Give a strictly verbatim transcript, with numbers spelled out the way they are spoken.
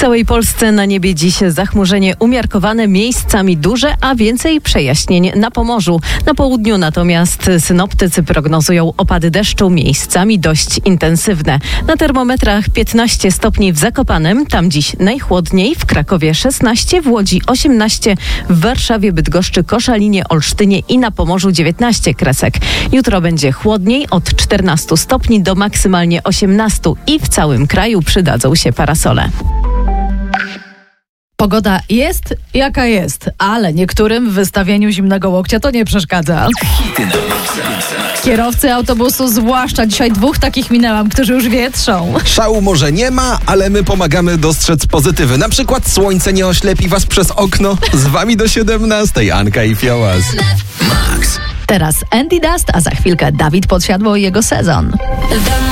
całej Polsce na niebie dziś zachmurzenie umiarkowane, miejscami duże, a więcej przejaśnień na Pomorzu. Na południu natomiast synoptycy prognozują opady deszczu, miejscami dość intensywne. Na termometrach piętnaście stopni w Zakopanem, tam dziś najchłodniej, w Krakowie szesnaście, w Łodzi osiemnaście, w Warszawie, Bydgoszczy, Koszalinie, Olsztynie i na Pomorzu dziewiętnaście kresek. Jutro będzie chłodniej, od czternastu stopni do maksymalnie osiemnastu i w całym kraju przydadzą się parasole. Pogoda jest jaka jest, ale niektórym w wystawieniu zimnego łokcia to nie przeszkadza. Kierowcy autobusu zwłaszcza, dzisiaj dwóch takich minęłam, którzy już wietrzą. Szału może nie ma, ale my pomagamy dostrzec pozytywy. Na przykład słońce nie oślepi was przez okno. Z wami do siedemnastej Anka i Fiołaz. Teraz Andy Dust, a za chwilkę Dawid Podsiadło i jego Sezon.